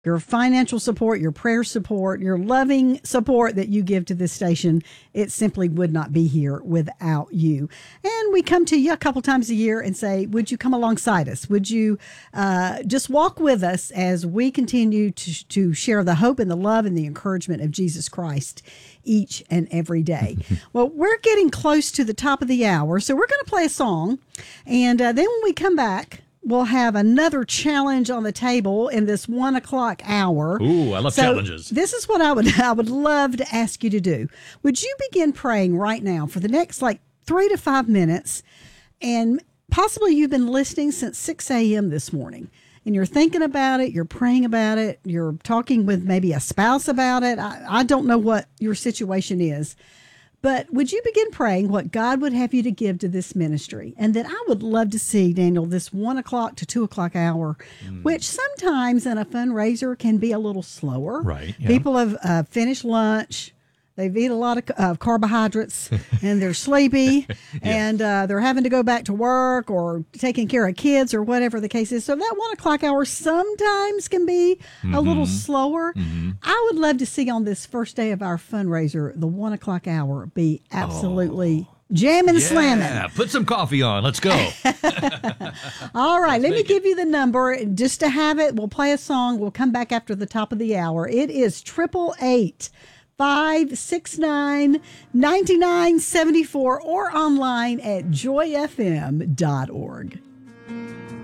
your financial support, your prayer support, your loving support that you give to this station. It simply would not be here without you. And we come to you a couple times a year and say, would you come alongside us? Would you just walk with us as we continue to share the hope and the love and the encouragement of Jesus Christ each and every day? Well, we're getting close to the top of the hour, so we're going to play a song. And then when we come back, we'll have another challenge on the table in this 1 o'clock hour. Ooh, I love challenges. This is what I would love to ask you to do. Would you begin praying right now for the next 3 to 5 minutes? And possibly you've been listening since 6 a.m. this morning. And you're thinking about it, you're praying about it, you're talking with maybe a spouse about it. I don't know what your situation is. But would you begin praying what God would have you to give to this ministry? And then I would love to see, Daniel, this 1 o'clock to 2 o'clock hour, which sometimes in a fundraiser can be a little slower. Right. Yeah. People have finished lunch. They've eaten a lot of carbohydrates and they're sleepy and they're having to go back to work or taking care of kids or whatever the case is. So that 1 o'clock hour sometimes can be a little slower. I would love to see on this first day of our fundraiser, the 1 o'clock hour be absolutely jamming and slamming. Yeah, put some coffee on. Let's go. All right, let me give you the number just to have it. We'll play a song. We'll come back after the top of the hour. It is 888-569-9974 or online at joyfm.org.